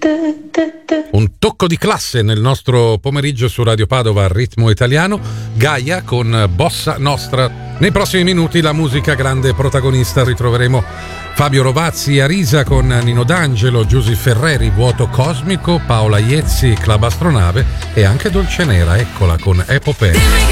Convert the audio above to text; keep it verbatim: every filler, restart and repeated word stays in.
Un tocco di classe nel nostro pomeriggio su Radio Padova al ritmo italiano. Gaia con Bossa Nostra. Nei prossimi minuti la musica grande protagonista. Ritroveremo Fabio Rovazzi a Risa con Nino D'Angelo, Giusy Ferreri, Vuoto Cosmico, Paola Iezzi, Club Astronave e anche Dolce Nera, eccola con Epopea.